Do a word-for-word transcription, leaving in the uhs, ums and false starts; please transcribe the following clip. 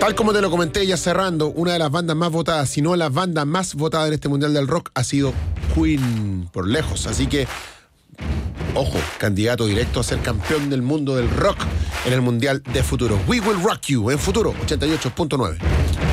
Tal como te lo comenté ya cerrando, una de las bandas más votadas, si no la banda más votada en este Mundial del Rock, ha sido Queen, por lejos. Así que, ojo, candidato directo a ser campeón del mundo del rock en el Mundial de Futuro. We Will Rock You en Futuro ochenta y ocho punto nueve.